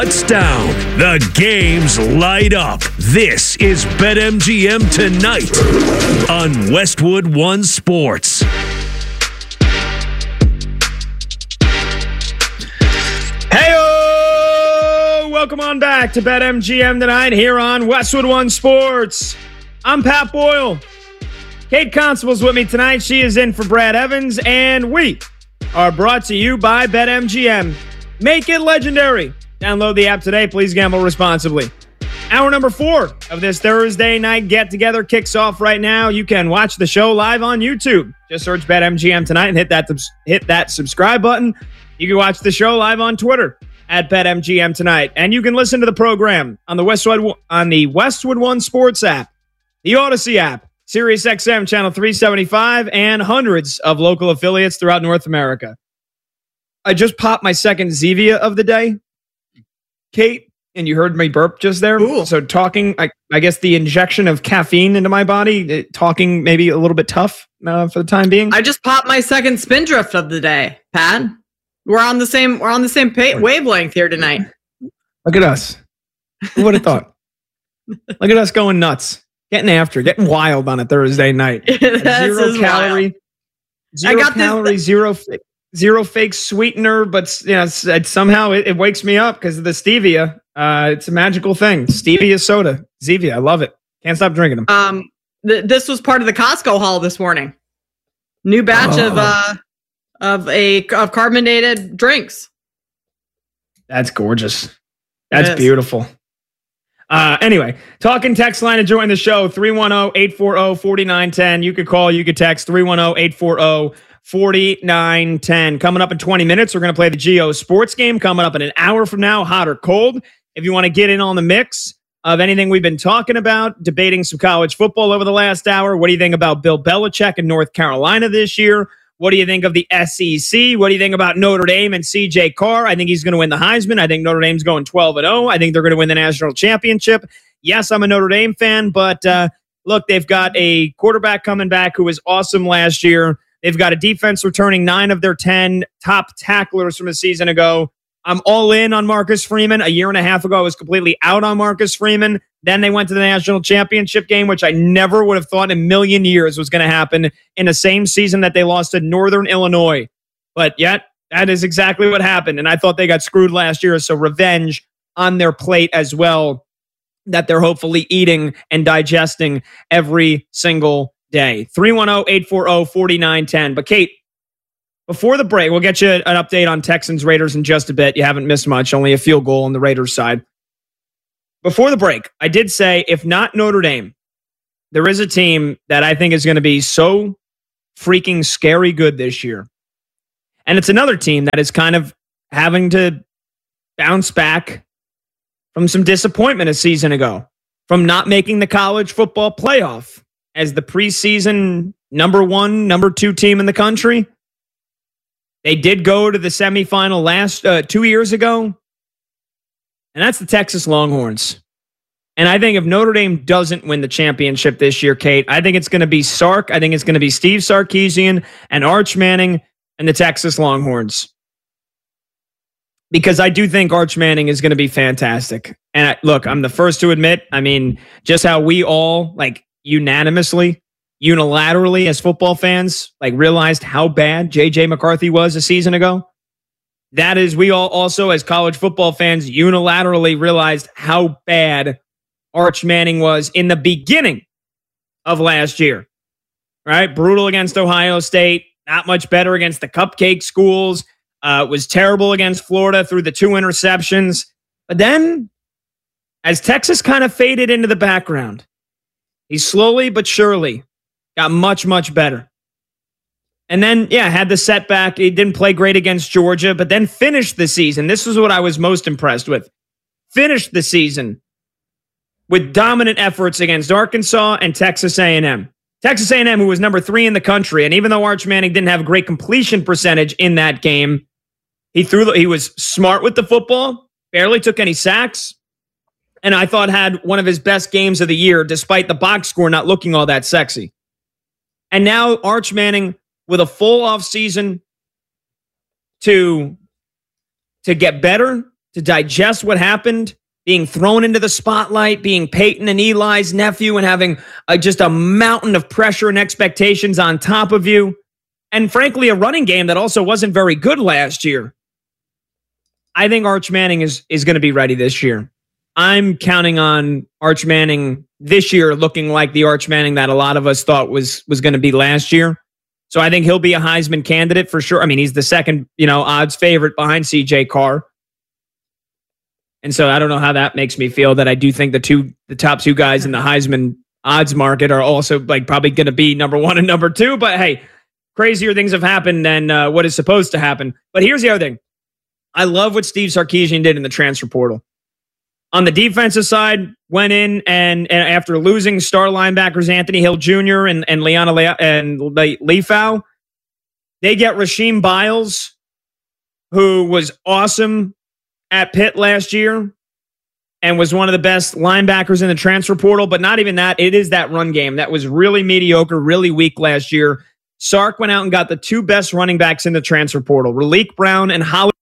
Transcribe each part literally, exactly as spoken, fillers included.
Touchdown. The games light up. This is BetMGM Tonight on Westwood One Sports. Hey-o! Welcome on back to BetMGM Tonight here on Westwood One Sports. I'm Pat Boyle. Kate Constable's with me tonight. She is in for Brad Evans, and we are brought to you by BetMGM. Make it legendary. Download the app today. Please gamble responsibly. Hour number four of this Thursday night get-together kicks off right now. You can watch the show live on YouTube. Just search BetMGM Tonight and hit that, hit that subscribe button. You can watch the show live on Twitter at BetMGM Tonight. And you can listen to the program on the Westwood, on the Westwood One Sports app, the Odyssey app, Sirius X M Channel three seventy-five, and hundreds of local affiliates throughout North America. I just popped my second Zevia of the day, Kate, and you heard me burp just there. Ooh. So talking, I, I guess the injection of caffeine into my body, it, talking maybe a little bit tough uh, for the time being. I just popped my second Spindrift of the day, Pat. We're on the same we're on the same pa- wavelength here tonight. Look at us. Who would have thought? Look at us going nuts, getting after, getting wild on a Thursday night. Zero calorie, wild. zero I got calorie, this, zero. Zero fake sweetener, but you know, it's, it's somehow it, it wakes me up because of the stevia. Uh, it's a magical thing. Stevia soda, Zevia. I love it. Can't stop drinking them. Um, th- this was part of the Costco haul this morning. New batch oh. of uh of a of carbonated drinks. That's gorgeous. That's beautiful. Uh, anyway, talking text line to join the show, three one zero, eight four zero, four nine one zero. You could call, you could text three one zero, eight four zero, four nine one zero. Coming up in twenty minutes, we're going to play the Geo Sports game. Coming up in an hour from now, hot or cold. If you want to get in on the mix of anything we've been talking about, debating some college football over the last hour. What do you think about Bill Belichick in North Carolina this year? What do you think of the S E C? What do you think about Notre Dame and C J Carr? I think he's going to win the Heisman. I think Notre Dame's going twelve and oh. I think they're going to win the national championship. Yes, I'm a Notre Dame fan, but uh, look, they've got a quarterback coming back who was awesome last year. They've got a defense returning nine of their ten top tacklers from a season ago. I'm all in on Marcus Freeman. A year and a half ago, I was completely out on Marcus Freeman. Then they went to the national championship game, which I never would have thought in a million years was going to happen in the same season that they lost to Northern Illinois. But yet, that is exactly what happened. And I thought they got screwed last year, so revenge on their plate as well, that they're hopefully eating and digesting every single day. three one zero, eight four zero, four nine one zero. But Kate, before the break, we'll get you an update on Texans Raiders in just a bit. You haven't missed much, only a field goal on the Raiders side. Before the break, I did say, if not Notre Dame, there is a team that I think is going to be so freaking scary good this year. And it's another team that is kind of having to bounce back from some disappointment a season ago, from not making the college football playoff as the preseason number one, number two team in the country. They did go to the semifinal last uh, two years ago, and that's the Texas Longhorns. And I think if Notre Dame doesn't win the championship this year, Kate, I think it's going to be Sark. I think it's going to be Steve Sarkisian and Arch Manning and the Texas Longhorns. Because I do think Arch Manning is going to be fantastic. And I, look, I'm the first to admit, I mean, just how we all, like, unanimously, unilaterally as football fans, like, realized how bad J J McCarthy was a season ago. That is, we all also, as college football fans, unilaterally realized how bad Arch Manning was in the beginning of last year. Right? Brutal against Ohio State, not much better against the cupcake schools, uh, was terrible against Florida through the two interceptions. But then, as Texas kind of faded into the background, he slowly but surely got much, much better. And then, yeah, had the setback. He didn't play great against Georgia, but then finished the season. This is what I was most impressed with. Finished the season with dominant efforts against Arkansas and Texas A and M. Texas A and M, who was number three in the country, and even though Arch Manning didn't have a great completion percentage in that game, he threw. The, he was smart with the football, barely took any sacks, and I thought had one of his best games of the year, despite the box score not looking all that sexy. And now Arch Manning, with a full off season to, to get better, to digest what happened, being thrown into the spotlight, being Peyton and Eli's nephew and having a, just a mountain of pressure and expectations on top of you. And frankly, a running game that also wasn't very good last year. I think Arch Manning is, is going to be ready this year. I'm counting on Arch Manning this year looking like the Arch Manning that a lot of us thought was, was going to be last year. So I think he'll be a Heisman candidate for sure. I mean, he's the second, you know, odds favorite behind C J Carr. And so I don't know how that makes me feel that I do think the two, the top two guys in the Heisman odds market are also like probably going to be number one and number two. But hey, crazier things have happened than uh, what is supposed to happen. But here's the other thing. I love what Steve Sarkisian did in the transfer portal. On the defensive side, went in and, and after losing star linebackers Anthony Hill Junior and, and Leona Le- and Leafau, they get Rasheem Biles, who was awesome at Pitt last year and was one of the best linebackers in the transfer portal. But not even that. It is that run game that was really mediocre, really weak last year. Sark went out and got the two best running backs in the transfer portal, Raleek Brown and Holly.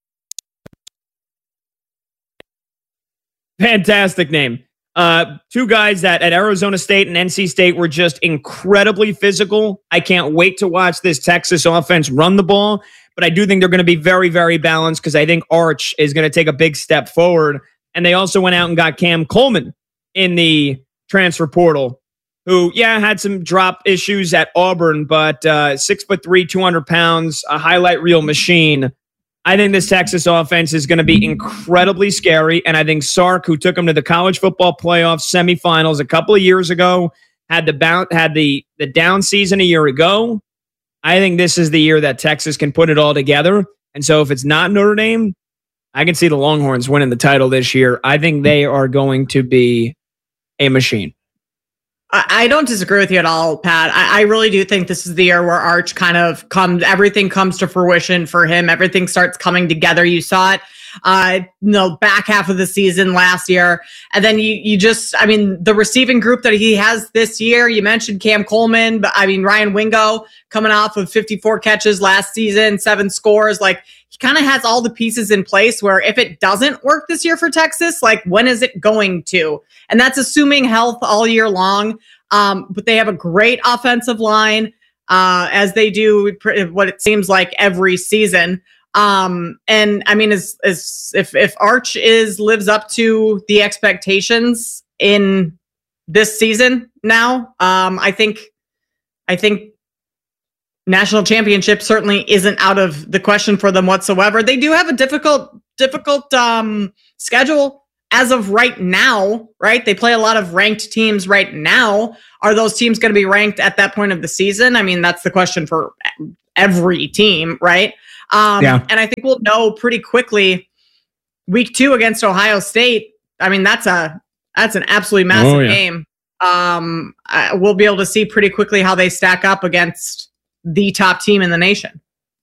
Fantastic name. Uh, two guys that at Arizona State and N C State were just incredibly physical. I can't wait to watch this Texas offense run the ball, but I do think they're going to be very, very balanced because I think Arch is going to take a big step forward. And they also went out and got Cam Coleman in the transfer portal, who, yeah, had some drop issues at Auburn, but uh, six foot three, two hundred pounds, a highlight reel machine. I think this Texas offense is going to be incredibly scary. And I think Sark, who took them to the college football playoff semifinals a couple of years ago, had the bounce, had the, the down season a year ago. I think this is the year that Texas can put it all together. And so if it's not Notre Dame, I can see the Longhorns winning the title this year. I think they are going to be a machine. I don't disagree with you at all, Pat. I, I really do think this is the year where Arch kind of comes, everything comes to fruition for him. Everything starts coming together. You saw it, uh, you know, back half of the season last year. And then you, you just, I mean, the receiving group that he has this year, you mentioned Cam Coleman, but I mean, Ryan Wingo coming off of fifty-four catches last season, seven scores. Like, he kind of has all the pieces in place where if it doesn't work this year for Texas, like, when is it going to? And that's assuming health all year long. Um, but they have a great offensive line, uh, as they do what it seems like every season. Um, and I mean, as, as if, if Arch is lives up to the expectations in this season now, um, I think, I think national championship certainly isn't out of the question for them whatsoever. They do have a difficult, difficult, um, schedule as of right now, right? They play a lot of ranked teams right now. Are those teams going to be ranked at that point of the season? I mean, that's the question for every team, right? Um, yeah. And I think we'll know pretty quickly. Week two against Ohio State, I mean, that's a that's an absolutely massive oh, yeah. game. Um, I, we'll be able to see pretty quickly how they stack up against the top team in the nation.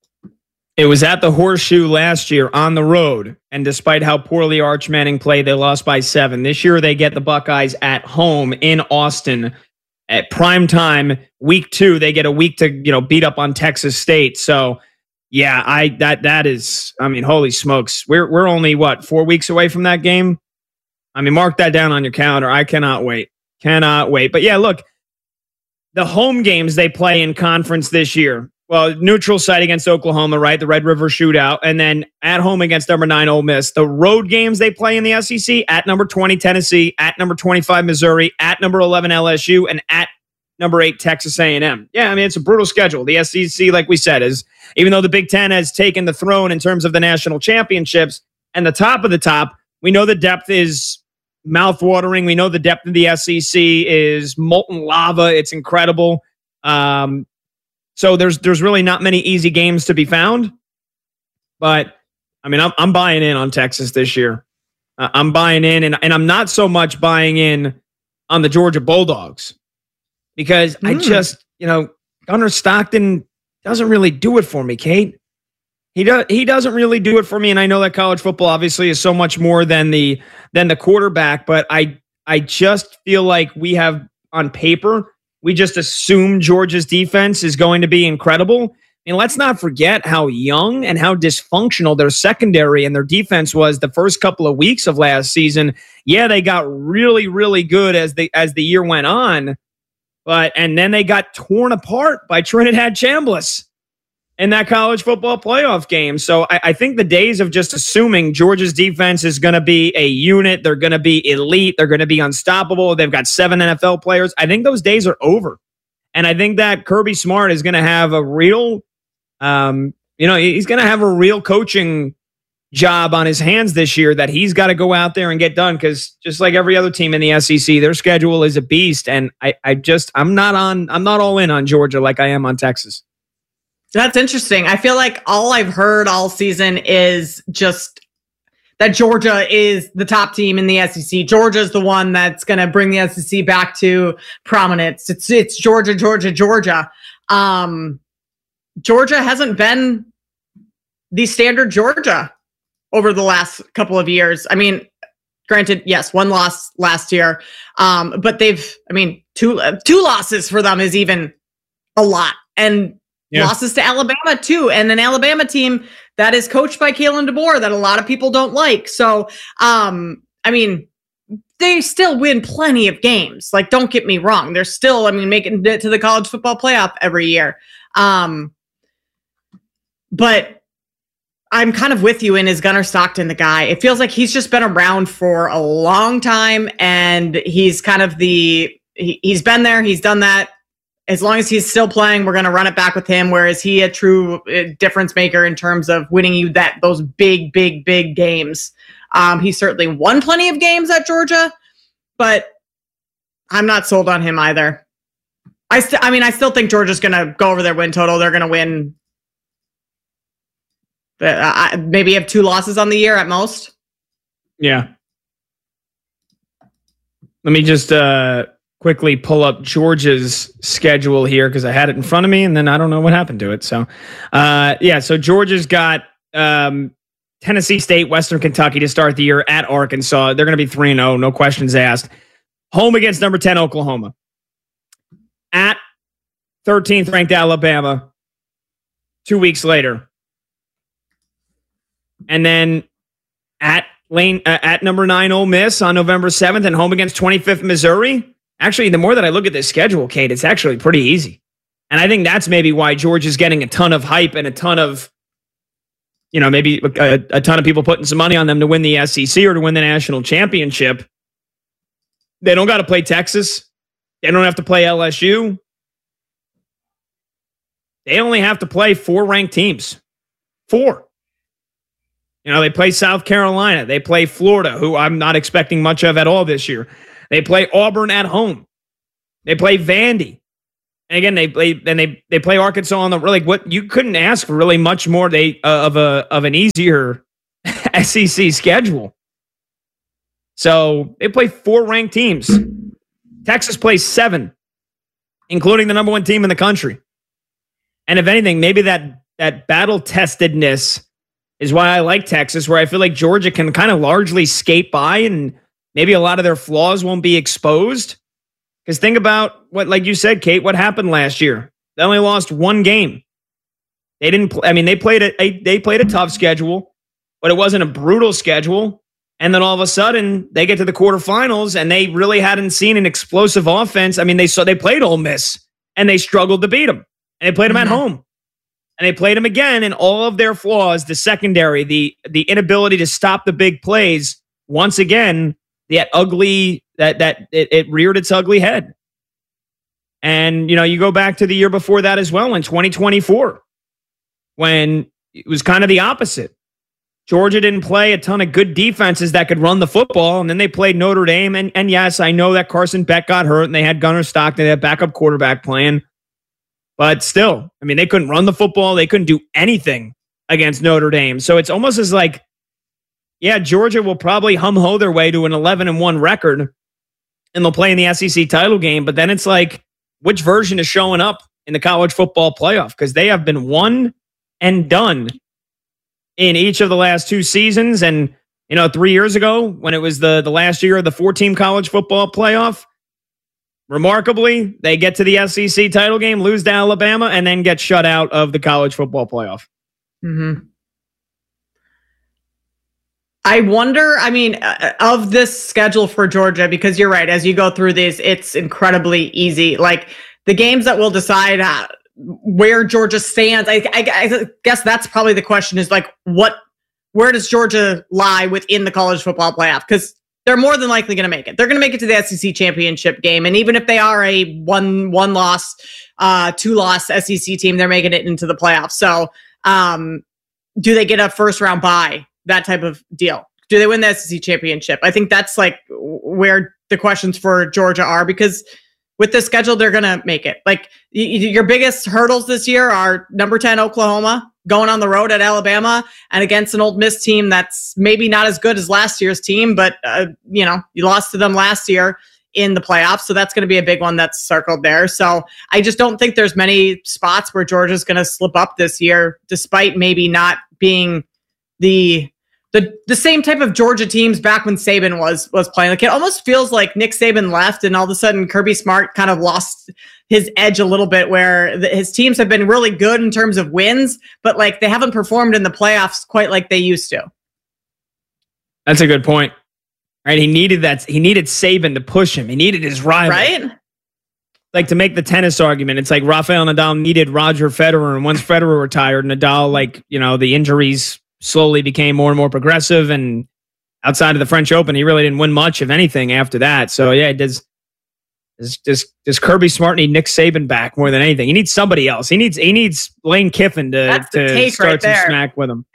It was at the Horseshoe last year on the road, and despite how poorly Arch Manning played, they lost by seven. This year, they get the Buckeyes at home in Austin at prime time. Week two, they get a week to you know beat up on Texas State. So, yeah, I that that is, I mean, holy smokes, we're we're only what four weeks away from that game. I mean, mark that down on your calendar. I cannot wait, cannot wait. But yeah, look, the home games they play in conference this year. Well, neutral site against Oklahoma, right? The Red River Shootout. And then at home against number nine Ole Miss. The road games they play in the S E C at number twenty Tennessee, at number twenty-five Missouri, at number eleven L S U, and at number eight Texas A and M. Yeah, I mean, it's a brutal schedule. The S E C, like we said, is even though the Big Ten has taken the throne in terms of the national championships and the top of the top, we know the depth is mouthwatering. We know the depth of the S E C is molten lava. It's incredible. Um, So there's there's really not many easy games to be found, but I mean I'm I'm buying in on Texas this year. Uh, I'm buying in, and and I'm not so much buying in on the Georgia Bulldogs because mm. I just you know Gunnar Stockton doesn't really do it for me, Kate. He does he doesn't really do it for me, and I know that college football obviously is so much more than the than the quarterback, but I I just feel like we have on paper. We just assume Georgia's defense is going to be incredible. mean, let's not forget how young and how dysfunctional their secondary and their defense was the first couple of weeks of last season. Yeah, they got really, really good as the as the year went on, but and then they got torn apart by Trinidad Chambliss in that college football playoff game. So I, I think the days of just assuming Georgia's defense is going to be a unit, they're going to be elite, they're going to be unstoppable, they've got seven N F L players, I think those days are over. And I think that Kirby Smart is going to have a real, um, you know, he's going to have a real coaching job on his hands this year that he's got to go out there and get done, because just like every other team in the S E C, their schedule is a beast. And I, I just, I'm not on, I'm not all in on Georgia like I am on Texas. That's interesting. I feel like all I've heard all season is just that Georgia is the top team in the S E C. Georgia's the one that's going to bring the S E C back to prominence. It's it's Georgia, Georgia, Georgia. Um, Georgia hasn't been the standard Georgia over the last couple of years. I mean, granted, yes, one loss last year, um, but they've, I mean, two uh, two losses for them is even a lot. And yeah. Losses to Alabama, too, and an Alabama team that is coached by Kalen DeBoer that a lot of people don't like. So, um, I mean, they still win plenty of games. Like, don't get me wrong. They're still, I mean, making it to the college football playoff every year. Um, but I'm kind of with you in is Gunnar Stockton the guy. It feels like he's just been around for a long time, and he's kind of the, he, he's been there, he's done that. As long as he's still playing, we're going to run it back with him. Where is he a true uh, difference maker in terms of winning you that those big, big, big games? Um, he certainly won plenty of games at Georgia, but I'm not sold on him either. I still, I mean, I still think Georgia's going to go over their win total. They're going to win. Uh, maybe have two losses on the year at most. Yeah. Let me just. Uh... quickly pull up Georgia's schedule here because I had it in front of me and then I don't know what happened to it. So, uh, yeah, so Georgia's got um, Tennessee State, Western Kentucky to start the year, at Arkansas. They're going to be three and oh, no questions asked. Home against number ten, Oklahoma. At thirteenth ranked Alabama two weeks later. And then at lane uh, at number nine, Ole Miss on November seventh, and home against twenty-fifth Missouri. Actually, the more that I look at this schedule, Kate, it's actually pretty easy. And I think that's maybe why Georgia's getting a ton of hype and a ton of, you know, maybe a, a ton of people putting some money on them to win the S E C or to win the national championship. They don't got to play Texas. They don't have to play L S U. They only have to play four ranked teams. Four. You know, they play South Carolina. They play Florida, who I'm not expecting much of at all this year. They play Auburn at home. They play Vandy. And again, they play then they they play Arkansas on the like what you couldn't ask for really much more they uh, of a of an easier S E C schedule. So they play four ranked teams. Texas plays seven, including the number one team in the country. And if anything, maybe that that battle testedness is why I like Texas, where I feel like Georgia can kind of largely skate by and maybe a lot of their flaws won't be exposed. Because think about what, like you said, Kate, what happened last year? They only lost one game. They didn't. Play, I mean, they played a, a they played a tough schedule, but it wasn't a brutal schedule. And then all of a sudden, they get to the quarterfinals, and they really hadn't seen an explosive offense. I mean, they saw they played Ole Miss, and they struggled to beat them. And they played them mm-hmm. at home, and they played them again. And all of their flaws, the secondary, the the inability to stop the big plays, once again. That ugly, that that it, it reared its ugly head. And, you know, you go back to the year before that as well, in twenty twenty-four, when it was kind of the opposite. Georgia didn't play a ton of good defenses that could run the football, and then they played Notre Dame. And, and yes, I know that Carson Beck got hurt, and they had Gunnar Stockton, they had backup quarterback playing. But still, I mean, they couldn't run the football. They couldn't do anything against Notre Dame. So it's almost as like, yeah, Georgia will probably hum-ho their way to an eleven and one record, and they'll play in the S E C title game. But then it's like, which version is showing up in the college football playoff? Because they have been one and done in each of the last two seasons. And, you know, three years ago, when it was the, the last year of the four-team college football playoff, remarkably, they get to the S E C title game, lose to Alabama, and then get shut out of the college football playoff. Mm-hmm. I wonder, I mean, uh, of this schedule for Georgia, because you're right, as you go through these, it's incredibly easy. Like the games that will decide uh, where Georgia stands, I, I, I guess that's probably the question is like, what, where does Georgia lie within the college football playoff? Because they're more than likely going to make it. They're going to make it to the S E C championship game. And even if they are a one, one loss, uh, two loss S E C team, they're making it into the playoffs. So um, do they get a first round bye? That type of deal. Do they win the S E C championship? I think that's like where the questions for Georgia are, because with the schedule, they're going to make it. Like y- your biggest hurdles this year are number ten, Oklahoma, going on the road at Alabama and against an Ole Miss team that's maybe not as good as last year's team, but uh, you know, you lost to them last year in the playoffs. So that's going to be a big one that's circled there. So I just don't think there's many spots where Georgia's going to slip up this year, despite maybe not being the the the same type of Georgia teams back when Saban was was playing. Like it almost feels like Nick Saban left and all of a sudden Kirby Smart kind of lost his edge a little bit, where the, his teams have been really good in terms of wins, but like they haven't performed in the playoffs quite like they used to. That's a good point. Right? He needed that. He needed Saban to push him. He needed his rival. Right? Like to make the tennis argument, it's like Rafael Nadal needed Roger Federer, and once Federer retired, Nadal, like, you know, the injuries slowly became more and more progressive, and outside of the French Open, he really didn't win much of anything after that. So yeah, does does does, does Kirby Smart need Nick Saban back more than anything? He needs somebody else. He needs he needs Lane Kiffin to to start right some there. smack with him.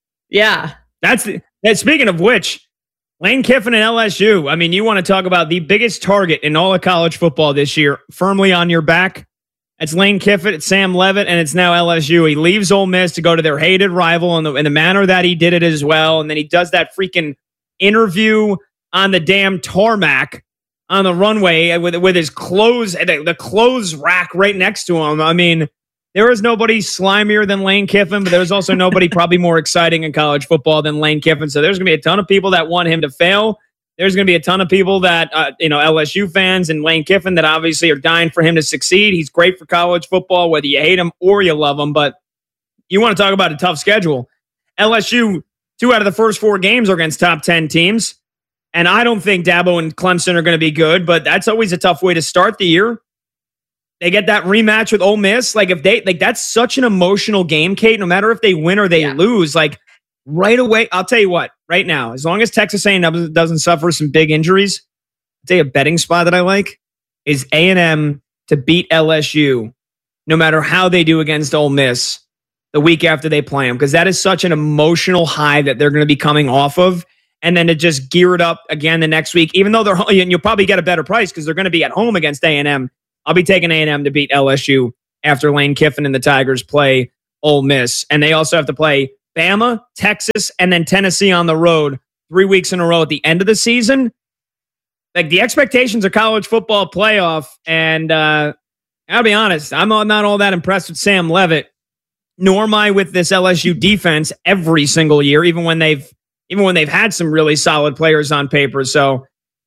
Yeah, that's the. And speaking of which, Lane Kiffin and L S U. I mean, you want to talk about the biggest target in all of college football this year, firmly on your back. It's Lane Kiffin, it's Sam Leavitt, and it's now L S U. He leaves Ole Miss to go to their hated rival in the, in the manner that he did it as well. And then he does that freaking interview on the damn tarmac on the runway with, with his clothes, the, the clothes rack right next to him. I mean, there is nobody slimier than Lane Kiffin, but there's also nobody probably more exciting in college football than Lane Kiffin. So there's going to be a ton of people that want him to fail. There's going to be a ton of people that, uh, you know, L S U fans and Lane Kiffin that obviously are dying for him to succeed. He's great for college football, whether you hate him or you love him. But you want to talk about a tough schedule. L S U, two out of the first four games are against top ten teams. And I don't think Dabo and Clemson are going to be good, but that's always a tough way to start the year. They get that rematch with Ole Miss. Like, if they, like, that's such an emotional game, Kate, no matter if they win or they yeah. lose, like, right away, I'll tell you what, right now, as long as Texas A and M doesn't suffer some big injuries, I'd say a betting spot that I like is A and M to beat L S U, no matter how they do against Ole Miss the week after they play them, because that is such an emotional high that they're going to be coming off of. And then to just gear it up again the next week, even though they're, and you'll probably get a better price because they're going to be at home against A and M. I'll be taking A and M to beat L S U after Lane Kiffin and the Tigers play Ole Miss. And they also have to play Bama, Texas, and then Tennessee on the road three weeks in a row at the end of the season. Like, the expectations of college football playoff, and uh, I'll be honest, I'm not all that impressed with Sam Leavitt, nor am I with this L S U defense every single year, even when they've even when they've had some really solid players on paper. So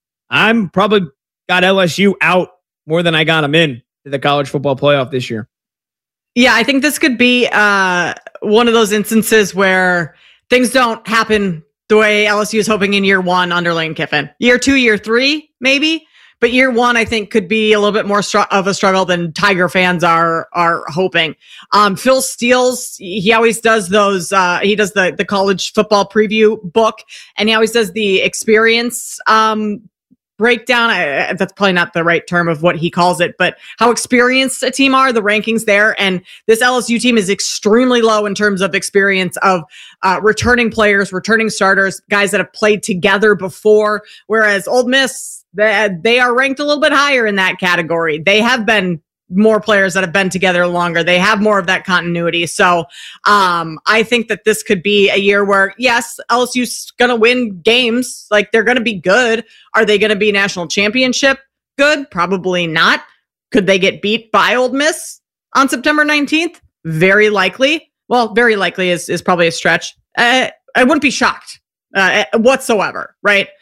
I'm probably got L S U out more than I got them in to the college football playoff this year. Yeah, I think this could be uh, one of those instances where things don't happen the way L S U is hoping in year one under Lane Kiffin. Year two, year three, maybe. But year one, I think, could be a little bit more str- of a struggle than Tiger fans are are hoping. Um, Phil Steele's, he always does those, uh, he does the, the college football preview book, and he always does the experience um breakdown. I, that's probably not the right term of what he calls it, but how experienced a team are, the rankings there. And this L S U team is extremely low in terms of experience of uh, returning players, returning starters, guys that have played together before. Whereas Ole Miss, they, they are ranked a little bit higher in that category. They have been more players that have been together longer. They have more of that continuity. So um, I think that this could be a year where, yes, L S U's going to win games. Like, they're going to be good. Are they going to be national championship good? Probably not. Could they get beat by Ole Miss on September nineteenth? Very likely. Well, very likely is, is probably a stretch. Uh, I wouldn't be shocked uh, whatsoever, right?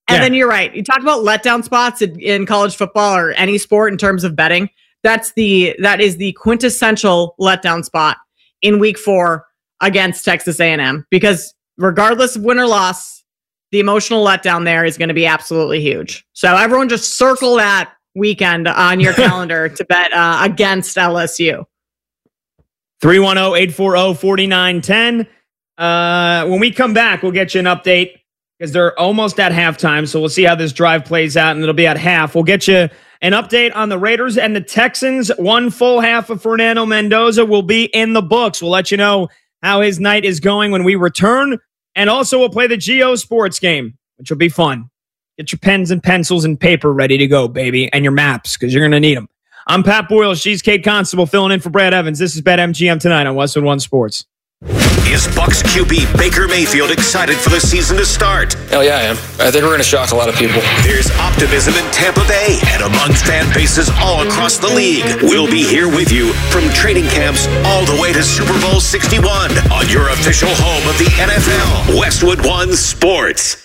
And Yeah. then you're right. You talk about letdown spots in, in college football or any sport in terms of betting. That's the that is the quintessential letdown spot in week four against Texas A and M, because regardless of win or loss, the emotional letdown there is going to be absolutely huge. So everyone just circle that weekend on your calendar to bet uh, against L S U. three one zero, eight four zero, four nine one zero. Uh, when we come back, we'll get you an update because they're almost at halftime. So we'll see how this drive plays out, and it'll be at half. We'll get you an update on the Raiders and the Texans. One full half of Fernando Mendoza will be in the books. We'll let you know how his night is going when we return. And also we'll play the Geo Sports game, which will be fun. Get your pens and pencils and paper ready to go, baby, and your maps, because you're going to need them. I'm Pat Boyle. She's Kate Constable filling in for Brad Evans. This is BetMGM tonight on Westwood One Sports. Is Bucks Q B Baker Mayfield excited for the season to start? Hell yeah, I am. I think we're going to shock a lot of people. There's optimism in Tampa Bay and among fan bases all across the league. We'll be here with you from training camps all the way to Super Bowl sixty-one on your official home of the N F L, Westwood One Sports.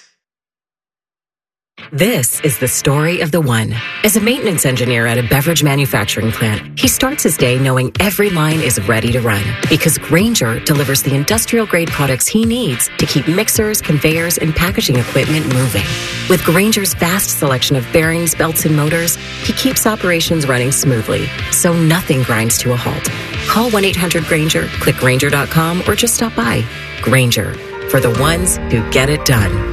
This is the story of the one. As a maintenance engineer at a beverage manufacturing plant, he starts his day knowing every line is ready to run because Grainger delivers the industrial-grade products he needs to keep mixers, conveyors, and packaging equipment moving. With Grainger's vast selection of bearings, belts, and motors, he keeps operations running smoothly, so nothing grinds to a halt. Call one eight hundred Grainger, click Grainger dot com, or just stop by. Grainger, for the ones who get it done.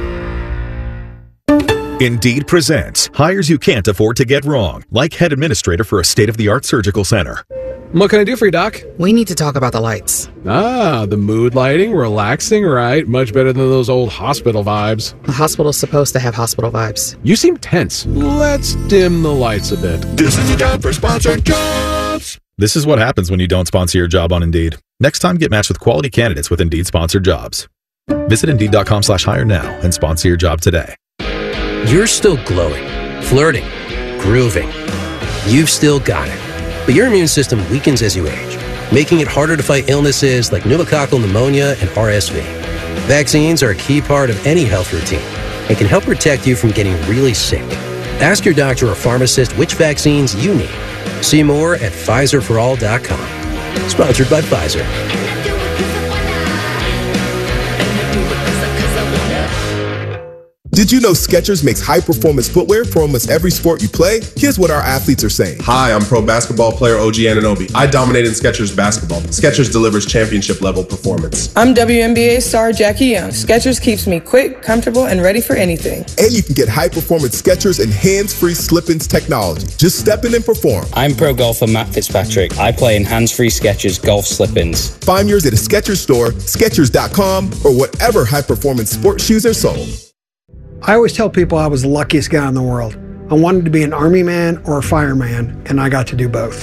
Indeed presents hires you can't afford to get wrong, like head administrator for a state-of-the-art surgical center. What can I do for you, Doc? We need to talk about the lights. Ah, the mood lighting, relaxing, right? Much better than those old hospital vibes. The hospital's supposed to have hospital vibes. You seem tense. Let's dim the lights a bit. This is your time for sponsored jobs. This is what happens when you don't sponsor your job on Indeed. Next time, get matched with quality candidates with Indeed sponsored jobs. Visit Indeed dot com slash hire now and sponsor your job today. You're still glowing, flirting, grooving. You've still got it. But your immune system weakens as you age, making it harder to fight illnesses like pneumococcal pneumonia and R S V. Vaccines are a key part of any health routine and can help protect you from getting really sick. Ask your doctor or pharmacist which vaccines you need. See more at Pfizer for all dot com. Sponsored by Pfizer. Did you know Skechers makes high-performance footwear for almost every sport you play? Here's what our athletes are saying. Hi, I'm pro basketball player O G Anunoby. I dominate in Skechers basketball. Skechers delivers championship-level performance. I'm W N B A star Jackie Young. Skechers keeps me quick, comfortable, and ready for anything. And you can get high-performance Skechers and hands-free slip-ins technology. Just step in and perform. I'm pro golfer Matt Fitzpatrick. I play in hands-free Skechers golf slip-ins. Find yours at a Skechers store, Skechers dot com, or whatever high-performance sports shoes are sold. I always tell people I was the luckiest guy in the world. I wanted to be an army man or a fireman, and I got to do both.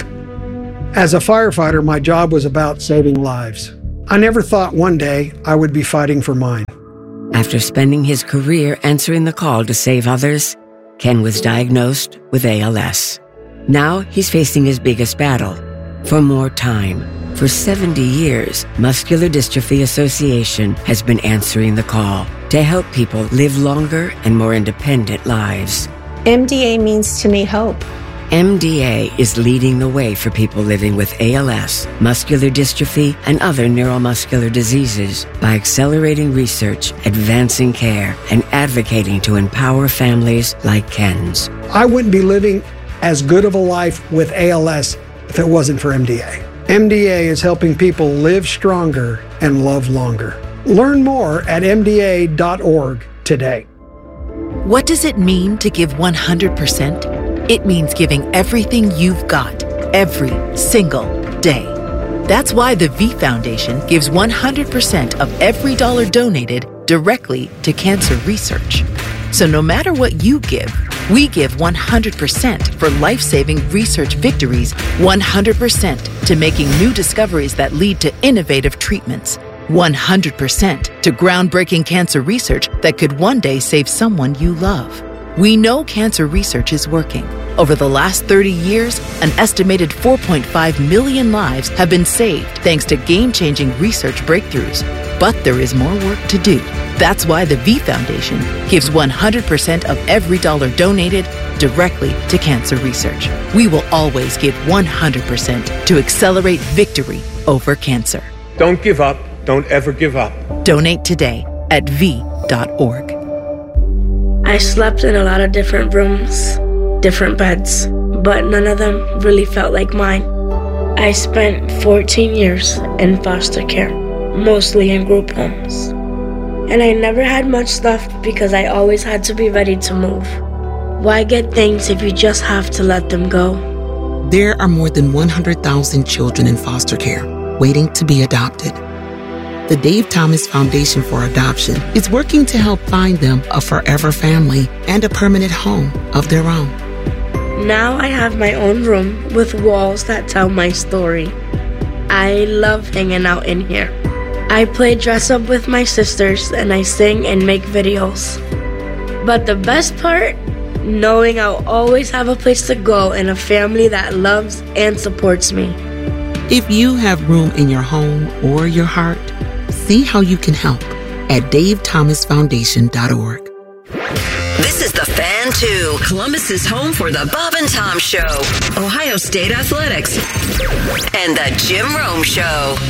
As a firefighter, my job was about saving lives. I never thought one day I would be fighting for mine. After spending his career answering the call to save others, Ken was diagnosed with A L S. Now he's facing his biggest battle, for more time. For seventy years, Muscular Dystrophy Association has been answering the call to help people live longer and more independent lives. M D A means to me hope. M D A is leading the way for people living with A L S, muscular dystrophy, and other neuromuscular diseases by accelerating research, advancing care, and advocating to empower families like Ken's. I wouldn't be living as good of a life with A L S if it wasn't for M D A. M D A is helping people live stronger and love longer. Learn more at M D A dot org today. What does it mean to give one hundred percent? It means giving everything you've got, every single day. That's why the V Foundation gives one hundred percent of every dollar donated directly to cancer research. So no matter what you give, we give one hundred percent for life-saving research victories, one hundred percent to making new discoveries that lead to innovative treatments, one hundred percent to groundbreaking cancer research that could one day save someone you love. We know cancer research is working, Over the last thirty years, an estimated four point five million lives have been saved thanks to game-changing research breakthroughs. But there is more work to do. That's why the V Foundation gives one hundred percent of every dollar donated directly to cancer research. We will always give one hundred percent to accelerate victory over cancer. Don't give up. Don't ever give up. Donate today at v dot org. I slept in a lot of different rooms, different beds, but none of them really felt like mine. I spent fourteen years in foster care, mostly in group homes. And I never had much stuff because I always had to be ready to move. Why get things if you just have to let them go? There are more than one hundred thousand children in foster care waiting to be adopted. The Dave Thomas Foundation for Adoption is working to help find them a forever family and a permanent home of their own. Now I have my own room with walls that tell my story. I love hanging out in here. I play dress up with my sisters and I sing and make videos. But the best part? Knowing I'll always have a place to go and a family that loves and supports me. If you have room in your home or your heart, see how you can help at dave thomas foundation dot org. This is The Fan two, Columbus's home for the Bob and Tom Show, Ohio State Athletics, and the Jim Rome Show.